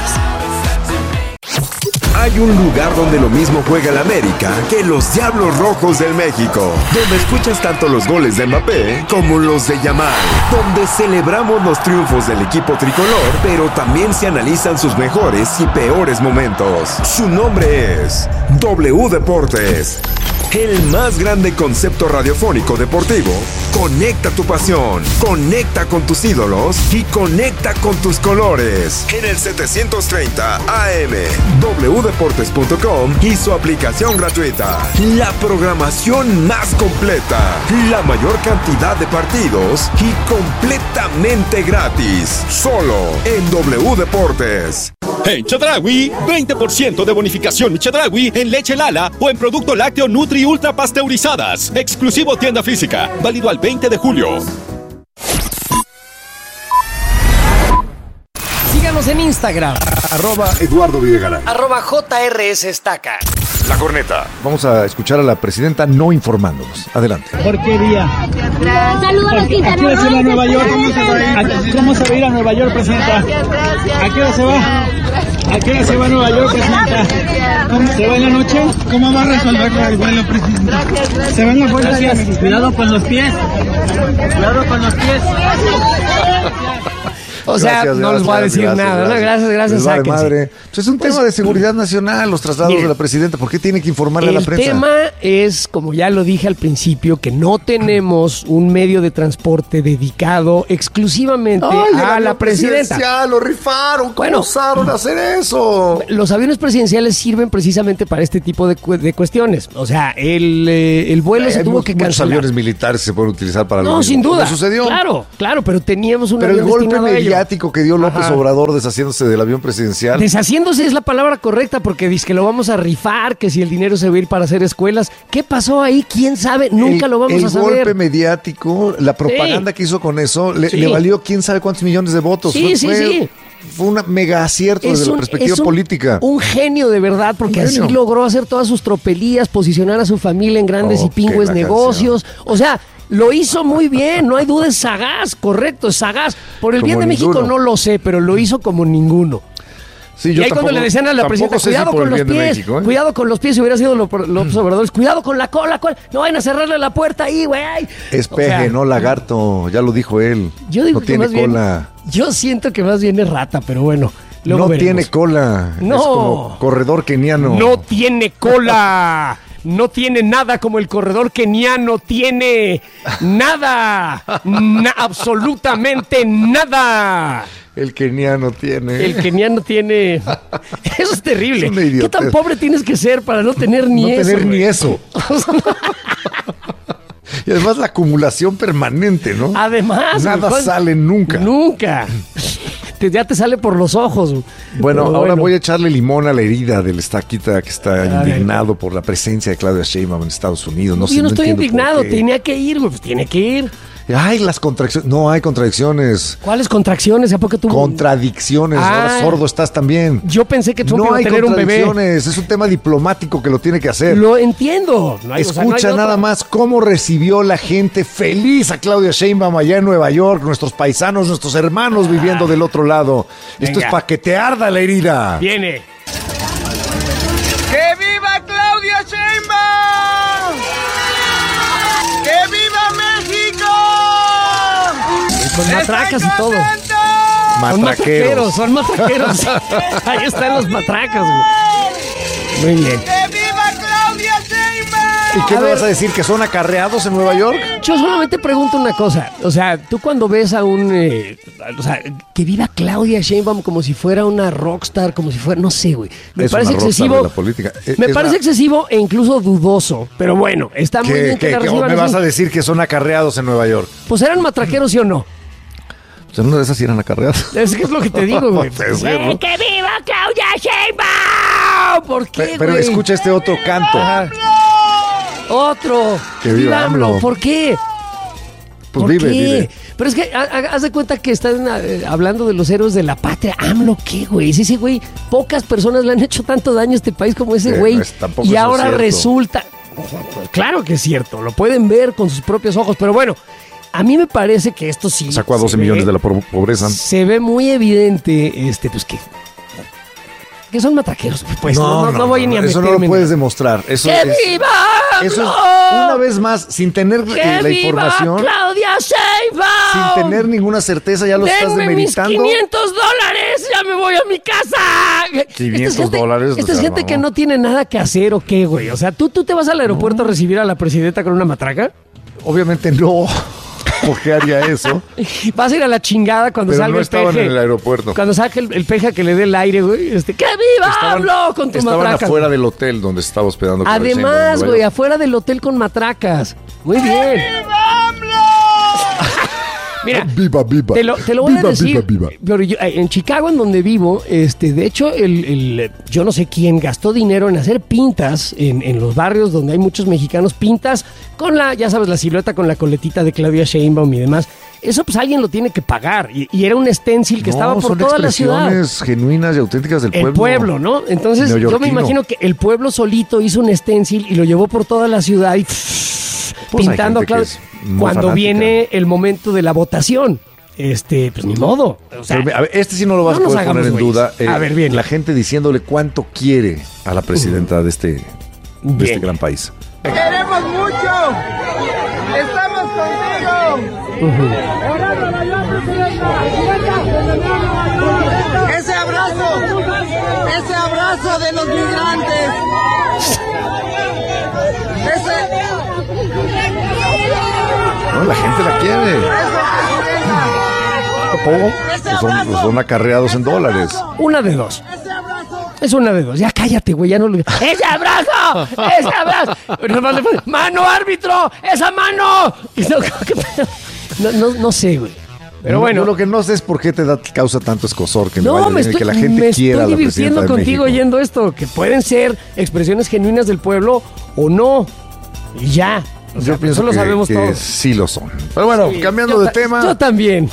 Hay un lugar donde lo mismo juega el América que los Diablos Rojos del México, donde escuchas tanto los goles de Mbappé como los de Yamal, donde celebramos los triunfos del equipo tricolor, pero también se analizan sus mejores y peores momentos. Su nombre es W Deportes. El más grande concepto radiofónico deportivo. Conecta tu pasión, conecta con tus ídolos y conecta con tus colores. En el setecientos treinta A M, w deportes punto com y su aplicación gratuita. La programación más completa, la mayor cantidad de partidos y completamente gratis. Solo en W Deportes. En Chedraui, veinte por ciento de bonificación Chedraui en leche Lala o en producto lácteo Nutri Ultra pasteurizadas. Exclusivo tienda física. Válido al veinte de julio. Síganos en Instagram. Arroba Eduardo Videgaray. Arroba J R S Estaca. La corneta. Vamos a escuchar a la presidenta no informándonos. Adelante. ¿Por qué día? Saludos a los ¿A qué hora se va a Nueva York? ¿Cómo se va, a, ¿Cómo se va a ir a Nueva York, presidenta? ¿A qué hora se va? ¿A qué hora se va a Nueva York, presidenta? ¿Cómo se va en la noche? ¿Cómo va a resolver el vuelo, presidenta? ¿Se va en la vuelta? Cuidado con los pies. Cuidado con los pies. O sea, gracias, no les voy a decir gracias, nada. Gracias, ¿no? gracias. gracias vale madre. Pues es un pues, tema de seguridad nacional, los traslados mire, de la presidenta. ¿Por qué tiene que informarle a la prensa? El tema es, como ya lo dije al principio, que no tenemos un medio de transporte dedicado exclusivamente Ay, a la presidenta. Lo rifaron, ¿cómo bueno, osaron hacer eso? Los aviones presidenciales sirven precisamente para este tipo de, cu de cuestiones. O sea, el, eh, el vuelo eh, se tuvo que cancelar. Muchos aviones militares se pueden utilizar para no, lo mismo. sin duda. ¿Cómo sucedió? Claro, claro, pero teníamos un pero avión el golpe destinado a ello. Que dio López Ajá. Obrador deshaciéndose del avión presidencial. Deshaciéndose es la palabra correcta porque dice que lo vamos a rifar, que si el dinero se va a ir para hacer escuelas. ¿Qué pasó ahí? ¿Quién sabe? Nunca el, lo vamos a saber. El golpe mediático, la propaganda sí. que hizo con eso, le, sí. le valió quién sabe cuántos millones de votos. Sí, fue, sí, fue, sí. Fue un mega acierto desde un, la perspectiva un, política. Un genio de verdad, porque así logró hacer todas sus tropelías, posicionar a su familia en grandes oh, y pingües negocios. Canción. O sea... Lo hizo muy bien, no hay duda, es sagaz, correcto, es sagaz. Por el como bien de ninguno. México no lo sé, pero lo hizo como ninguno. Sí, yo y ahí tampoco, cuando le decían a la presidenta, cuidado con los pies, México, ¿eh? cuidado con los pies, si hubiera sido los lo Obradores, cuidado con la cola, cola, no vayan a cerrarle la puerta ahí, güey. Es peje, o sea, no lagarto, ya lo dijo él. Yo digo no que tiene más cola. Bien, yo siento que más bien es rata, pero bueno. No veremos. tiene cola, no. es como corredor keniano. No tiene cola. No tiene nada como el corredor keniano, tiene nada, na, absolutamente nada. El keniano tiene. El keniano tiene. Eso es terrible. Es ¿Qué tan pobre tienes que ser para no tener ni no eso? No tener güey? ni eso. Y además la acumulación permanente, ¿no? Además. Nada güey, sale nunca. Nunca. Te, ya te sale por los ojos. Bueno, Pero ahora bueno. voy a echarle limón a la herida del estaquita que está A indignado ver. por la presencia de Claudia Sheinbaum en Estados Unidos. No Yo sé, no, no estoy indignado, por qué. tenía que ir, güey, pues tiene que ir. Ay, las contracciones. No hay contradicciones. ¿Cuáles contracciones? ¿A poco tú? Contradicciones. Ah, ahora sordo estás también. Yo pensé que Trump no iba a tener un bebé. No hay contradicciones. Es un tema diplomático que lo tiene que hacer. Lo entiendo. No hay, Escucha o sea, no hay nada otra. más cómo recibió la gente feliz a Claudia Sheinbaum allá en Nueva York. Nuestros paisanos, nuestros hermanos ah, viviendo del otro lado. Venga. Esto es para que te arda la herida. Viene. ¡Que viva Claudia Sheinbaum! ¡Que viva México! Con matracas y todo. Matraqueros. Son matraqueros, son matraqueros. Ahí están los matracas, güey. Muy bien. ¡Que viva Claudia Sheinbaum! ¿Y qué A me ver. vas a decir? ¿Que son acarreados en Nueva York? Yo solamente pregunto una cosa. O sea, tú cuando ves a un... Eh, o sea, que viva Claudia Sheinbaum como si fuera una rockstar, como si fuera... No sé, güey. Me Es parece una rockstar excesivo. de la política. Es- Me es parece la- excesivo e incluso dudoso. Pero bueno, está muy ¿Qué, bien que qué- la qué- o reciban me vas así. a decir que son acarreados en Nueva York? Pues eran matraqueros, ¿sí o no? Pues en una de esas sí eran acarreados. Es que es lo que te digo, güey. No sé, ¡Eh, ¿no? ¡Que viva Claudia Sheinbaum! ¿Por qué, Pe- Pero güey? escucha este otro canto. Ajá. Otro. Que viva AMLO. ¿Por qué? Pues ¿Por vive, qué? vive. Pero es que ha- ha- haz de cuenta que están eh, hablando de los héroes de la patria. AMLO, ¿qué, güey? Sí, ese güey, pocas personas le han hecho tanto daño a este país como ese Eh, güey. no es- tampoco y eso es ahora cierto. resulta... Claro que es cierto, lo pueden ver con sus propios ojos, pero bueno, a mí me parece que esto sí... Sacó a se doce ve- millones de la po- pobreza. Se ve muy evidente, este, pues que... Que son matraqueros, pues no, no, no voy ni a Eso no meterme lo en- puedes demostrar. Eso ¡Que es, viva eso es, AMLO! una vez más, sin tener ¡Que eh, la viva información, Claudia Sheinbaum! sin tener ninguna certeza, ya lo estás ¡Denme mis demeritando. quinientos dólares! ¡Ya me voy a mi casa! quinientos Esta es gente- dólares. Esta o es sea, gente no. que no tiene nada que hacer o qué, güey. O sea, ¿tú, tú te vas al aeropuerto a recibir a la presidenta con una matraca? Obviamente no. ¿Por qué haría eso? Vas a ir a la chingada cuando Pero salga no el estaban peje. en el aeropuerto. Cuando salga el, el peje que le dé el aire, güey. Este, ¡que viva Estaban- AMLO con tu Estaban matraca! afuera del hotel donde se estaba hospedando. Claudia Sheinbaum en Además, Nueva güey, York. afuera del hotel con matracas. Muy bien. Mira, viva, viva. Te lo, te lo voy viva, a decir. Viva, viva. Pero yo, en Chicago, en donde vivo, este, de hecho, el, el, yo no sé quién gastó dinero en hacer pintas en, en los barrios donde hay muchos mexicanos, pintas con la, ya sabes, la silueta con la coletita de Claudia Sheinbaum y demás. Eso pues alguien lo tiene que pagar. Y, y era un stencil que No, estaba por son toda la ciudad. expresiones genuinas y auténticas del El pueblo. pueblo, ¿no? Entonces yo me Neoyorquino. imagino que el pueblo solito hizo un stencil y lo llevó por toda la ciudad y Pues hay pintando a gente que Claudia. es muy Cuando fanática. viene el momento de la votación, este, pues ni modo. O sea, Pero, a ver, este sí no lo vas no a nos poder poner hagamos en güeyes. duda. Eh, A ver, bien. La gente diciéndole cuánto quiere a la presidenta de este, de Bien. este gran país. ¡Queremos mucho! ¡Estamos contigo! ¡Ese abrazo! ¡Ese abrazo de los migrantes! ¡Ese! No, la gente la quiere. Pues son, pues son acarreados en dólares. una de dos. Es una de dos. Ya cállate, güey. Ya no lo... ¡Ese abrazo! ¡Ese abrazo! Pero nomás le pone, ¡mano, árbitro! ¡Esa mano! Y no, ¿qué pedo? no, no, no sé, güey. Pero No, bueno. yo lo que no sé es por qué te da, causa tanto escosor que, le No, vaya me bien y estoy, que la gente me quiera a estoy la divirtiendo presidenta de contigo México. oyendo esto, que pueden ser expresiones genuinas del pueblo o no. Y ya. O sea, Yo pienso eso lo que, sabemos que todos. sí lo son. Pero bueno, Sí, cambiando yo de ta- tema, Yo también.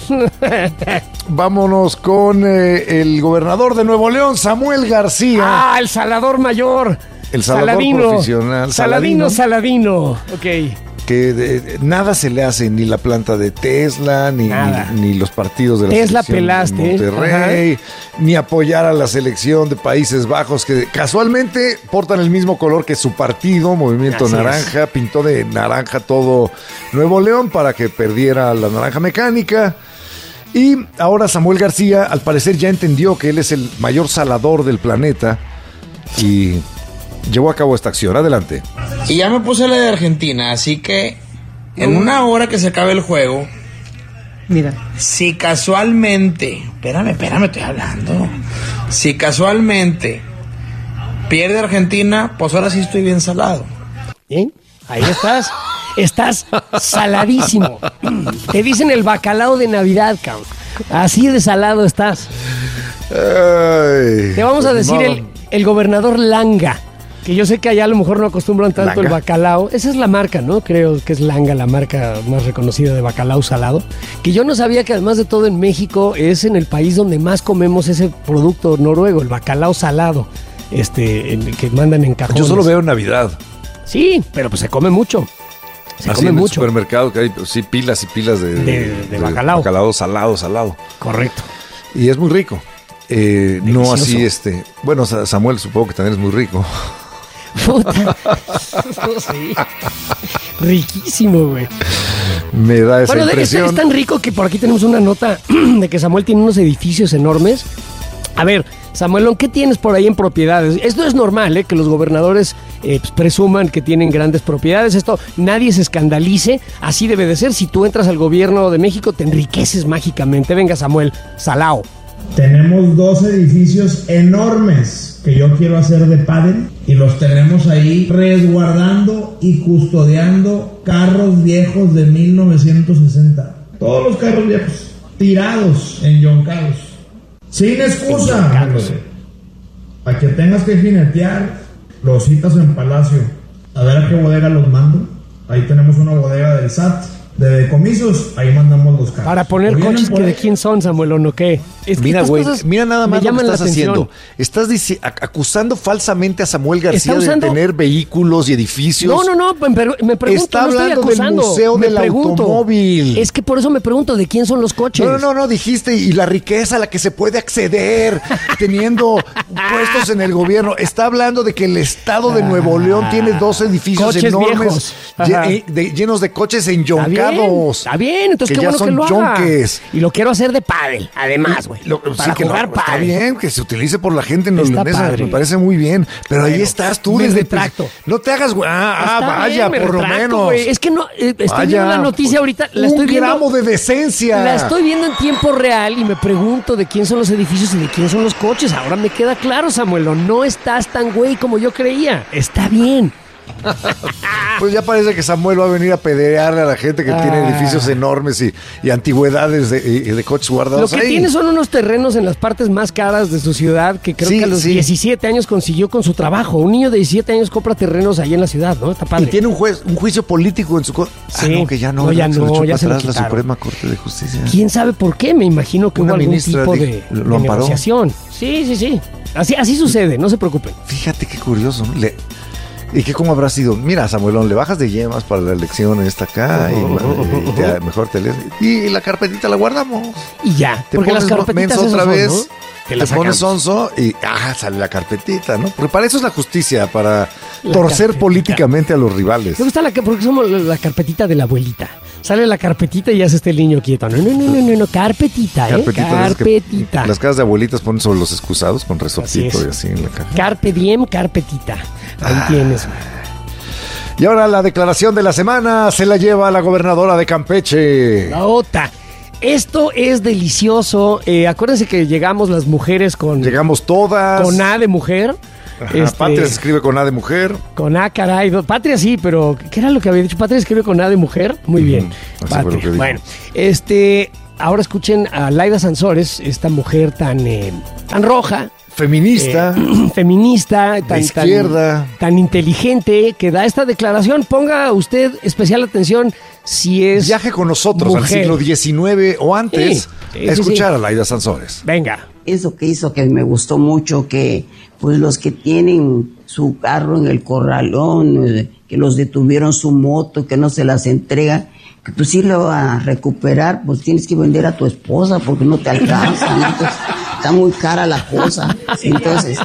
vámonos con eh, el gobernador de Nuevo León, Samuel García. Ah, el salador mayor. El salador Saladino. profesional, Saladino, Saladino. Ok. Que de- nada se le hace, ni la planta de Tesla, ni, Nada. ni, ni los partidos de la Tesla selección pelaste. de Monterrey, ni apoyar a la selección de Países Bajos, que casualmente portan el mismo color que su partido, Movimiento Así es. Naranja, pintó de naranja todo Nuevo León para que perdiera la naranja mecánica. Y ahora Samuel García, al parecer, ya entendió que él es el mayor salador del planeta y llevó a cabo esta acción. Adelante. Y ya me puse la de Argentina, así que en una hora que se acabe el juego, mira, si casualmente, espérame, espérame, estoy hablando. Si casualmente pierde Argentina, pues ahora sí estoy bien salado. Bien, ahí estás. Estás saladísimo. Te dicen el bacalao de Navidad, cabrón. Así de salado estás. Ay, Te vamos a pues, decir ni el, modo. el gobernador Langa. Que yo sé que allá a lo mejor no acostumbran tanto ¿Langa? el bacalao. Esa es la marca, ¿no? Creo que es Langa, la marca más reconocida de bacalao salado. Que yo no sabía que además de todo en México es en el país donde más comemos ese producto noruego, el bacalao salado. Este, en- que mandan en cajones. Yo solo veo en Navidad. Sí, pero pues se come mucho. Se Así come en mucho. el supermercado que hay, pues, sí, pilas y pilas de, De- de bacalao. Bacalao salado, salado. Correcto. Y es muy rico. Eh, no Delicioso. así este. Bueno, Sa- Samuel supongo que también es muy rico. Puta. Sí. Riquísimo, güey. Me da esa Bueno, de- es, impresión. es tan rico que por aquí tenemos una nota de que Samuel tiene unos edificios enormes. A ver, Samuelón, ¿qué tienes por ahí en propiedades? Esto es normal, ¿eh? Que los gobernadores eh, pues, presuman que tienen grandes propiedades. Esto nadie se escandalice. Así debe de ser. Si tú entras al gobierno de México, te enriqueces mágicamente. Venga, Samuel, salao. Tenemos dos edificios enormes que yo quiero hacer de pádel y los tenemos ahí resguardando y custodiando carros viejos de mil novecientos sesenta. Todos los carros viejos tirados en yoncados. Sin excusa. A que tengas que jinetear, los citas en Palacio. A ver a qué bodega los mando. Ahí tenemos una bodega del S A T. De decomisos, ahí mandamos los carros. Para poner O vienen coches por que de ahí. quién son, Samuelón, ¿o qué? Es que Mira, estas güey, cosas mira nada me más lo que llaman la estás atención. haciendo. Estás dici- ac- acusando falsamente a Samuel García Está usando- de tener vehículos y edificios. No, no, no, me, pre- me pregunto, Está no estoy hablando del acusando. Museo me del pregunto. Automóvil. Es que por eso me pregunto de quién son los coches. No, no, no, no, dijiste, y la riqueza a la que se puede acceder teniendo puestos en el gobierno. Está hablando de que el estado de Nuevo León tiene dos edificios Coches enormes viejos. lle- Ajá. eh, de- llenos de coches Está bien, enyoncados. Está bien, entonces que qué ya bueno son que lo haga. yonques. Y lo quiero hacer de pádel, además, güey. Lo- Para sí, que jugar lo- está pádel. bien, que se utilice por la gente Está neoleonesa, padre. me parece muy bien. Pero ahí Bueno, estás tú me desde retracto. No te hagas, güey. Ah, ah, Está vaya, bien, me por lo retracto, menos. güey. Es que no, eh, estoy Vaya, viendo la noticia ahorita, la un estoy viendo. gramo de decencia. La estoy viendo en tiempo real y me pregunto de quién son los edificios y de quién son los coches. Ahora me queda claro, Samuel, no estás tan güey como yo creía. Está bien. Pues ya parece que Samuel va a venir a pedrearle a la gente que ah. tiene edificios enormes y, y antigüedades de, y de coches guardados. Lo que ahí. tiene son unos terrenos en las partes más caras de su ciudad que creo sí, que a los sí. diecisiete años consiguió con su trabajo. Un niño de diecisiete años compra terrenos ahí en la ciudad, ¿no? Está padre. Y tiene un juez, un juicio político en su co- sí. Ah, no, que ya no. No, ya se no, le echó ya para se atrás lo la Suprema Corte de Justicia. ¿Quién sabe por qué? Me imagino que Una hubo algún ministra tipo de, de, lo de amparó. negociación. Sí, sí, sí. Así, así sucede, no se preocupen. Fíjate qué curioso, ¿no? Le, ¿Y qué cómo habrá sido? Mira, Samuelón, le bajas de yemas para la elección esta acá y, y te, mejor te lees. Y la carpetita la guardamos. Y ya, te porque pones las carpetitas otra son, vez, ¿no? te, te pones sonso y ah, sale la carpetita, ¿no? Porque para eso es la justicia, para la torcer carpetita. políticamente a los rivales. Me gusta la porque somos la carpetita de la abuelita. Sale la carpetita y ya se está el niño quieto. No, no, no, no, no, no. carpetita, ¿eh? Carpetita. Carpetita. Las, las casas de abuelitas ponen sobre los excusados con resortito y así en la caja. Carpe diem, carpetita. Ahí ah. tienes. Y ahora la declaración de la semana se la lleva la gobernadora de Campeche. La OTA. Esto es delicioso. Eh, acuérdense que llegamos las mujeres con... Llegamos todas. Con A de mujer. Ajá, este, Patria se escribe con A de mujer. Con A, caray. Patria sí, pero ¿qué era lo que había dicho? Patria se escribe con A de mujer. Muy uh-huh. bien. Así fue lo que dijo. Bueno, este... Ahora escuchen a Laida Sansores, esta mujer tan, eh, tan roja. Feminista. Eh, feminista. Tan, de izquierda. Tan, tan inteligente que da esta declaración. Ponga usted especial atención si es Viaje con nosotros mujer. Al siglo diecinueve o antes sí, sí, a escuchar sí. a Laida Sansores. Venga. Eso que hizo que me gustó mucho, que pues los que tienen su carro en el corralón, que los detuvieron su moto, que no se las entregan, que pues sí lo va a recuperar, pues tienes que vender a tu esposa porque no te alcanza, ¿no? Entonces, está muy cara la cosa. Entonces,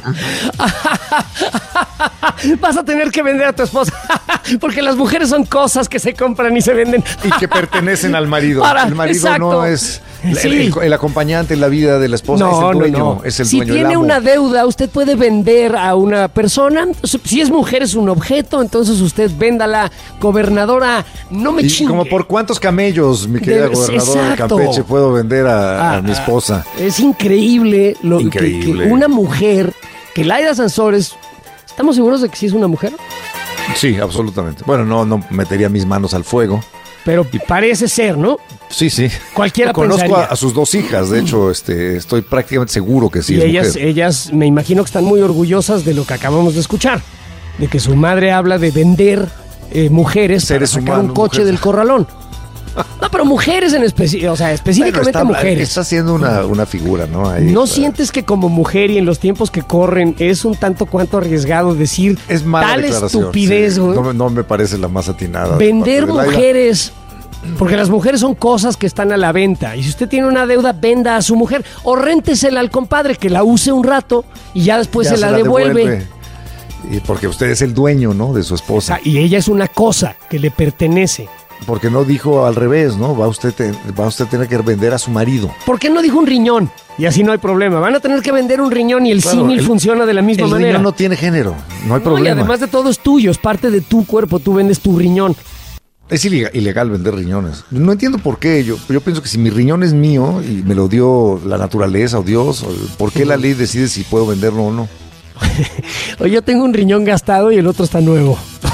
vas a tener que vender a tu esposa porque las mujeres son cosas que se compran y se venden y que pertenecen al marido. Para, el marido exacto. no es el, sí. el, el acompañante en la vida de la esposa, no, es el dueño, no, no. es el si dueño. Si tiene el amo. una deuda, usted puede vender a una persona. Si es mujer es un objeto, entonces usted véndala. Gobernadora, no me y chingue. Como por cuántos camellos, mi querida de, gobernadora exacto. de Campeche, puedo vender a, ah, a mi esposa. Es increíble lo increíble. Que, que una mujer, que Laida Sansores, ¿estamos seguros de que sí es una mujer? Sí, absolutamente. Bueno, no, no metería mis manos al fuego. Pero parece ser, ¿no? Sí, sí. Cualquiera Conozco pensaría. a, a sus dos hijas, de hecho, este, estoy prácticamente seguro que sí y es ellas, mujer. ellas, me imagino que están muy orgullosas de lo que acabamos de escuchar, de que su madre habla de vender eh, mujeres Seres para sacar humanos, un coche mujeres. del corralón. No, pero mujeres en específico, o sea, específicamente bueno, está, mujeres. Está haciendo una, una figura, ¿no? Ahí, ¿No para... sientes que como mujer y en los tiempos que corren es un tanto cuanto arriesgado decir es mala tal estupidez? Sí. No, no me parece la más atinada. Vender mujeres, porque las mujeres son cosas que están a la venta. Y si usted tiene una deuda, venda a su mujer o réntesela al compadre que la use un rato y ya después ya se, la, se la devuelve. devuelve. Y porque usted es el dueño, ¿no? De su esposa. O sea, y ella es una cosa que le pertenece. Porque no dijo al revés, ¿no? Va usted, te, va usted a tener que vender a su marido. ¿Por qué no dijo un riñón? Y así no hay problema. Van a tener que vender un riñón y el claro, símil funciona de la misma el manera. El riñón no tiene género, no hay no, problema. Y además de todo es tuyo, es parte de tu cuerpo, tú vendes tu riñón. Es ilegal, ilegal vender riñones. No entiendo por qué. Yo, yo pienso que si mi riñón es mío y me lo dio la naturaleza o Dios, ¿por qué la ley decide si puedo venderlo o no? Oye, yo tengo un riñón gastado y el otro está nuevo.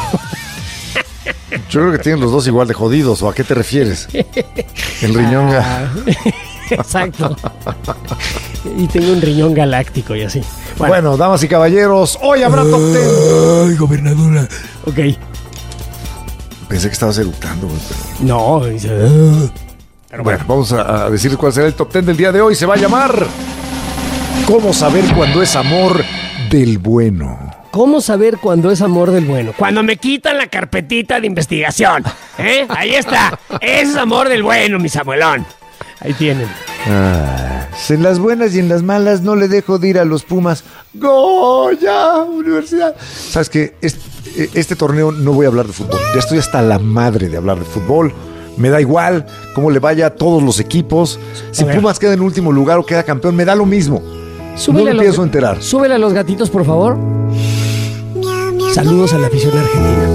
Yo creo que tienen los dos igual de jodidos. ¿O a qué te refieres? El riñón... Ah, exacto. Y tengo un riñón galáctico y así. Bueno, bueno damas y caballeros, hoy habrá top ten. Ay, gobernadora. Ok. Pensé que estabas eructando, güey, pero... No, dice... Pero bueno, vamos a, a decir cuál será el top ten del día de hoy. Se va a llamar... ¿Cómo saber cuándo es amor del bueno? ¿Cómo saber cuándo es amor del bueno? Cuando me quitan la carpetita de investigación. ¿Eh? Ahí está. Ese es amor del bueno, mi Samuelón. Ahí tienen. Ah, en las buenas y en las malas no le dejo de ir a los Pumas. ¡Goya! Universidad. ¿Sabes qué? Este, este torneo no voy a hablar de fútbol. Ya estoy hasta la madre de hablar de fútbol. Me da igual cómo le vaya a todos los equipos. Si Pumas queda en último lugar o queda campeón, me da lo mismo. Súbele no me empiezo a enterar. Súbele a los gatitos, por favor. Saludos a la afición argentina.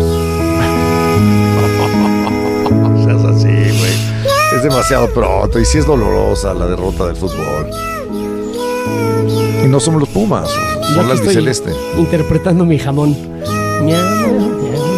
Seas así, güey. Es demasiado pronto y sí es dolorosa la derrota del fútbol. Y no somos los Pumas, son las biceleste. Interpretando mi jamón. Miau, miau.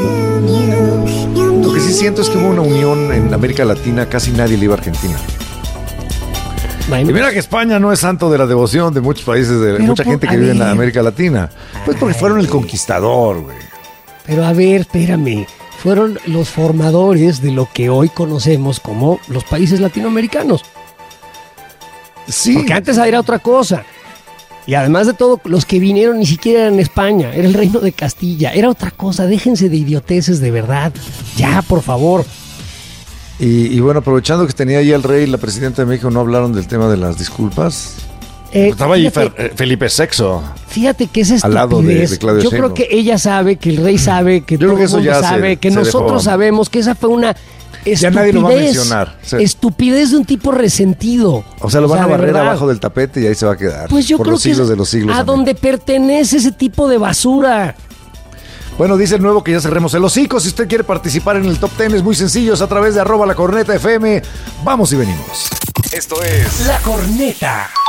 sí siento es que hubo una unión en América Latina, casi nadie le iba a Argentina. Bueno, y mira que España no es santo de la devoción de muchos países, de mucha por, gente que vive ver. en América Latina. Pues porque fueron el conquistador, güey. Pero a ver, espérame. Fueron los formadores de lo que hoy conocemos como los países latinoamericanos. Sí. Porque antes era otra cosa. Y además de todo, los que vinieron ni siquiera eran España, era el Reino de Castilla, era otra cosa. Déjense de idioteces de verdad. Ya, por favor. Y, y bueno, aprovechando que tenía ahí el rey y la presidenta de México, ¿no hablaron del tema de las disculpas? Eh, Estaba ahí fíjate, Fer, eh, Felipe sexto. Fíjate que esa al lado de, de Claudio Yo creo Sheinbaum. que ella sabe, que el rey sabe, que Yo todo creo el que mundo eso ya sabe, se- que se nosotros dejó. sabemos que esa fue una estupidez. Ya nadie lo va a mencionar. Sí. Estupidez de un tipo resentido. O sea, lo van a de barrer verdad. abajo del tapete y ahí se va a quedar. Pues yo por creo los que siglos es de los siglos. a amén. donde pertenece ese tipo de basura. Bueno, dice el nuevo que ya cerremos el hocico. Si usted quiere participar en el top ten, es muy sencillo, es a través de arroba la corneta F M. Vamos y venimos. Esto es La Corneta.